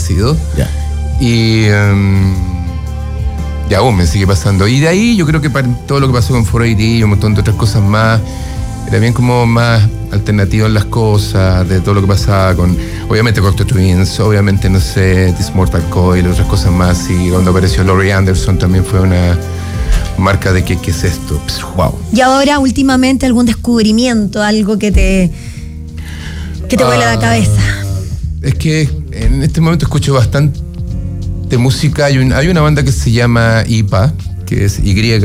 sido. Ya. Y aún me sigue pasando. Y de ahí yo creo que para todo lo que pasó con 4AD y un montón de otras cosas más, era bien como más alternativo en las cosas, de todo lo que pasaba con, obviamente, Cocteau Twins, obviamente, no sé, This Mortal Coil, otras cosas más. Y cuando apareció Laurie Anderson también fue una marca de qué es esto. Pss, wow. Y ahora, últimamente, algún descubrimiento, algo que te vuela la cabeza. Es que en este momento escucho bastante música. Hay una banda que se llama IPA, que es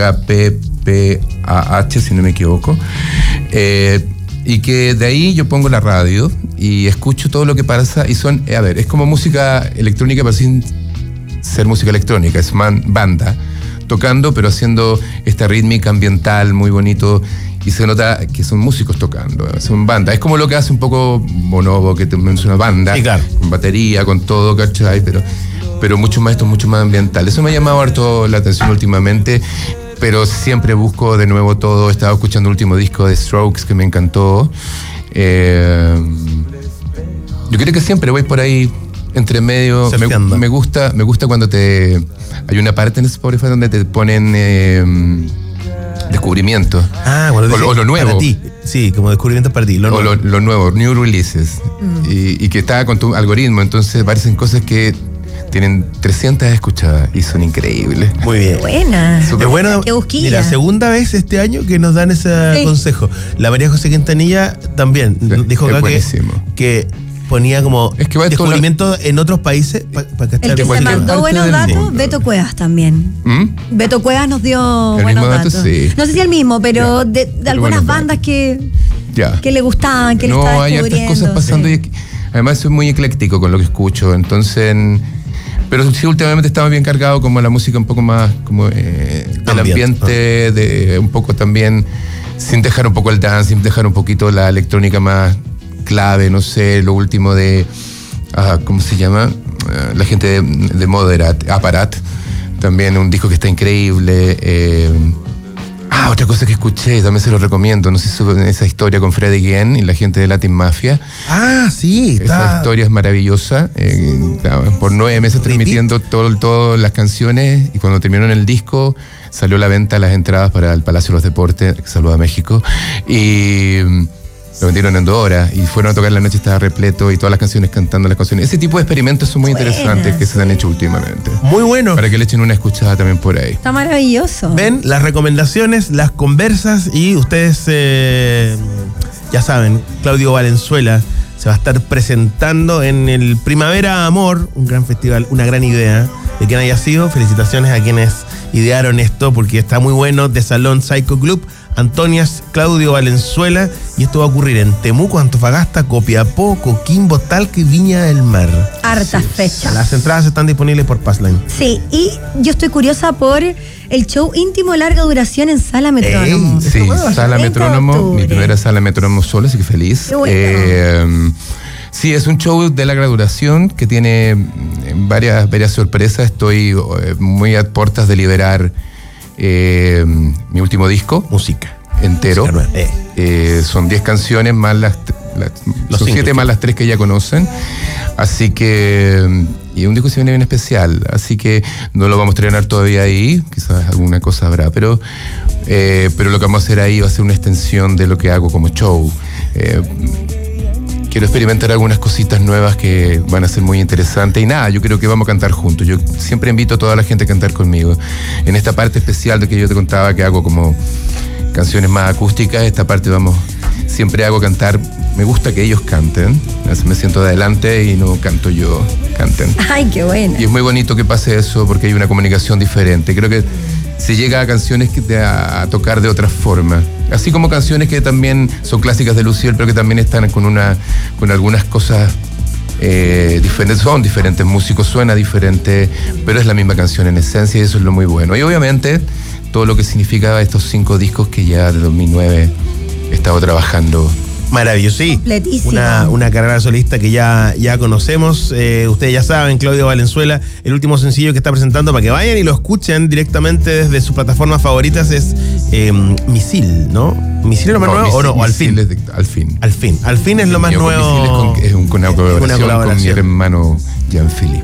YPPAH, si no me equivoco. Y que de ahí yo pongo la radio y escucho todo lo que pasa. Y son, es como música electrónica, pero sin ser música electrónica. Es banda tocando, pero haciendo esta rítmica ambiental muy bonito. Y se nota que son músicos tocando, son bandas. Es como lo que hace un poco Bonobo, que es una banda, sí, claro, con batería, con todo, ¿cachai? Pero mucho más, esto es mucho más ambiental. Eso me ha llamado harto la atención últimamente, pero siempre busco de nuevo todo. He estado escuchando el último disco de Strokes, que me encantó. Yo creo que siempre voy por ahí, entre medio. Me gusta cuando hay una parte en Spotify donde te ponen descubrimiento. Bueno, o lo nuevo. Para ti. Sí, como descubrimiento para ti. Lo nuevo, new releases. Y que está con tu algoritmo, entonces aparecen cosas que tienen 300 escuchadas y son increíbles. Muy bien. Buena. Es bueno. Y la segunda vez este año que nos dan ese consejo. La María José Quintanilla también dijo acá que ponía como descubrimientos en otros países el que se mandó buenos datos, Beto Cuevas también. Beto Cuevas nos dio buenos datos. Sí. No sé si el mismo, pero de algunas bandas que le gustaban, que le estaba descubriendo. Hay hartas cosas pasando y además soy muy ecléctico con lo que escucho, entonces. Pero sí, últimamente estamos bien cargados como la música un poco más como del ambiente, de un poco también, sin dejar un poco el dance, sin dejar un poquito la electrónica más clave, no sé, lo último de, ¿cómo se llama? La gente de Moderat, Aparat, también un disco que está increíble. Otra cosa que escuché, también se lo recomiendo, no sé si esa historia con Freddy Guillén y la gente de Latin Mafia. Sí, esa historia es maravillosa. Por 9 meses transmitiendo todas las canciones, y cuando terminaron el disco salió a la venta las entradas para el Palacio de los Deportes, que saluda a México, y lo vendieron en 2 horas y fueron a tocar la noche, estaba repleto y todas las canciones cantando las canciones. Ese tipo de experimentos son muy interesantes que se han hecho últimamente. Muy bueno. Para que le echen una escuchada también por ahí. Está maravilloso. Ven las recomendaciones, las conversas, y ustedes ya saben, Claudio Valenzuela se va a estar presentando en el Primavera Amor, un gran festival, una gran idea de quien haya sido. Felicitaciones a quienes idearon esto, porque está muy bueno. De Salón Psycho Club, Antonias, Claudio Valenzuela, y esto va a ocurrir en Temuco, Antofagasta, Copiapó, Coquimbo, Talca y Viña del Mar. Hartas fechas. Las entradas están disponibles por Passline. Sí, y yo estoy curiosa por el show íntimo larga duración en Sala Metrónomo. Sí, Sala Metrónomo, mi primera Sala Metrónomo sola, así que feliz. Qué bueno. Sí, es un show de larga duración que tiene varias sorpresas. Estoy muy a puertas de liberar mi último disco, música entero. Son 10 canciones más son 7 más las 3 que ya conocen. Así que, y un disco se viene bien especial, así que no lo vamos a estrenar todavía ahí, quizás alguna cosa habrá, pero lo que vamos a hacer ahí va a ser una extensión de lo que hago como show. Quiero experimentar algunas cositas nuevas que van a ser muy interesantes. Y nada, yo creo que vamos a cantar juntos. Yo siempre invito a toda la gente a cantar conmigo. En esta parte especial de que yo te contaba que hago como canciones más acústicas, esta parte siempre hago cantar. Me gusta que ellos canten. Me siento de adelante y no canto yo, canten. Ay, qué bueno. Y es muy bonito que pase eso porque hay una comunicación diferente. Creo que se llega a canciones a tocar de otra forma. Así como canciones que también son clásicas de Luciel, pero que también están con algunas cosas diferentes. Son diferentes músicos, suena diferente, pero es la misma canción en esencia, y eso es lo muy bueno. Y obviamente todo lo que significa estos 5 discos que ya de 2009 he estado trabajando. Maravilloso, sí. Completísimo. Una carrera solista que ya conocemos. Ustedes ya saben, Claudio Valenzuela, el último sencillo que está presentando para que vayan y lo escuchen directamente desde sus plataformas favoritas es Misil, ¿no? ¿Misil es lo más nuevo o no? ¿O Al Fin? Al Fin. Al Fin es lo más nuevo. Misil es una colaboración con mi hermano Jean-Philippe.